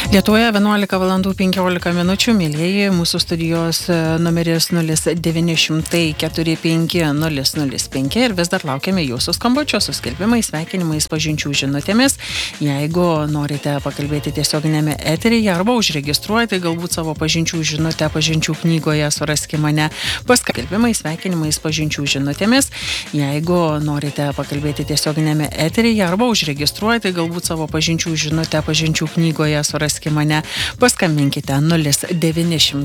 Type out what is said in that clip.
Lietuvoje 11 valandų 15 minučių, mėlyjeji, mūsų studijos numeris 0945 ir vis dar laukiame jūsų skambučio su skelbimais, sveikinimais, pažinčių žinutėmis. Jeigu norite pakalbėti tiesioginėme eteryje arba užregistruoti galbūt savo pažinčių žinutę pažinčių knygoje, suraskime mane paskelbimais, sveikinimais, pažinčių žinutėmis. Jeigu norite pakalbėti tiesioginėme eteryje arba užregistruoti galbūt savo pažinčių žinutę pažinčių knygoje, suraskime mane, paskambinkite 0900